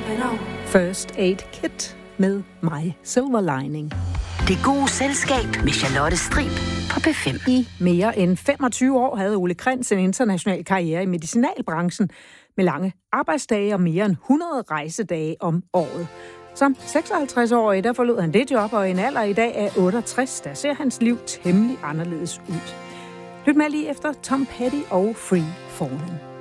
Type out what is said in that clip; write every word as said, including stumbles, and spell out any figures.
First Aid Kit med mig, Silver Lining. Det gode selskab med Charlotte Strib på P fem. I mere end femogtyve år havde Ole Krentz en international karriere i medicinalbranchen med lange arbejdsdage og mere end hundrede rejsedage om året. Som seksoghalvtreds-årig, der forlod han det job, og i en alder i dag af otteogtres, der ser hans liv temmelig anderledes ud. Lyt med lige efter Tom Petty og Free Falling.